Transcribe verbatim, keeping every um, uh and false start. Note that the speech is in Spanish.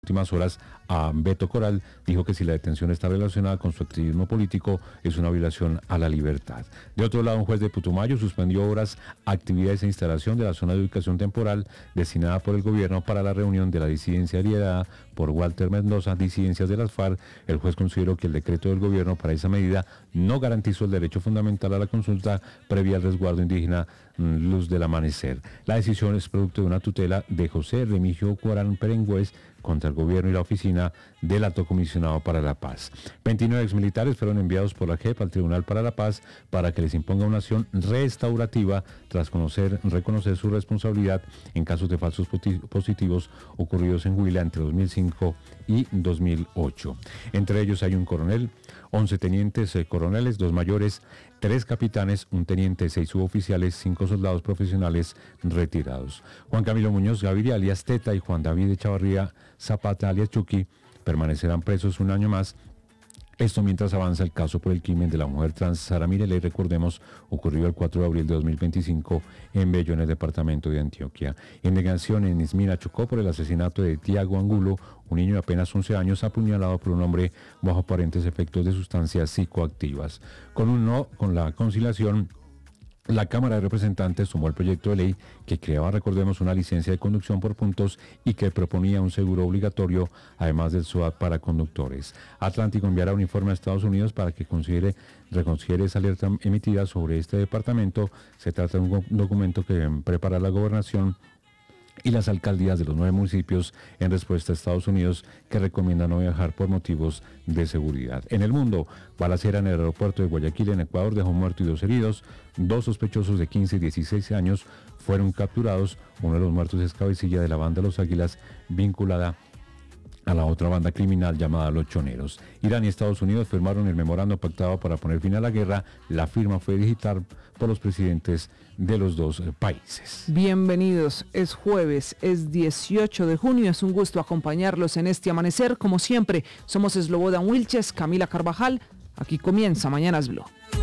últimas horas a Beto Coral, dijo que si la detención está relacionada con su activismo político es una violación a la libertad. De otro lado, un juez de Putumayo suspendió horas actividades e instalación de la zona de ubicación temporal destinada por el gobierno para la reunión de la disidencia liderada por Walter Mendoza, disidencias de las FARC. El juez consideró que el decreto del gobierno para esa medida no garantizó el derecho fundamental a la consulta previa al resguardo indígena Luz del Amanecer. La decisión es producto de una tutela de José Remigio Cuarán Perengüez contra el gobierno y la oficina del Alto Comisionado para la Paz. veintinueve exmilitares fueron enviados por la J E P al Tribunal para la Paz para que les imponga una acción restaurativa tras conocer, reconocer su responsabilidad en casos de falsos positivos ocurridos en Huila entre dos mil cinco y dos mil ocho. Entre ellos hay un coronel, once tenientes eh, coroneles, dos mayores, tres capitanes, un teniente, seis suboficiales, cinco soldados profesionales retirados. Juan Camilo Muñoz Gaviria, alias Teta, y Juan David Echavarría Zapata, alias Chucky, permanecerán presos un año más. Esto mientras avanza el caso por el crimen de la mujer trans Sara Mireley, recordemos, ocurrió el cuatro de abril de dos mil veinticinco en Bello, en el departamento de Antioquia. Indagación en Ismina Chocó por el asesinato de Tiago Angulo, un niño de apenas once años apuñalado por un hombre bajo aparentes efectos de sustancias psicoactivas. Con un no, con la conciliación, la Cámara de Representantes tomó el proyecto de ley que creaba, recordemos, una licencia de conducción por puntos y que proponía un seguro obligatorio, además del SOAT para conductores. Atlántico enviará un informe a Estados Unidos para que considere, reconsidere esa alerta emitida sobre este departamento. Se trata de un documento que prepara la gobernación y las alcaldías de los nueve municipios en respuesta a Estados Unidos, que recomienda no viajar por motivos de seguridad. En el mundo, balacera en el aeropuerto de Guayaquil, en Ecuador, dejó un muerto y dos heridos. Dos sospechosos de quince y dieciséis años fueron capturados. Uno de los muertos es cabecilla de la banda Los Águilas, vinculada a la otra banda criminal llamada Los Choneros. Irán y Estados Unidos firmaron el memorando pactado para poner fin a la guerra. La firma fue digital por los presidentes de los dos países. Bienvenidos, es jueves, es dieciocho de junio, es un gusto acompañarlos en este amanecer. Como siempre, somos Slobodan Wilches, Camila Carvajal. Aquí comienza Mañanas Blue.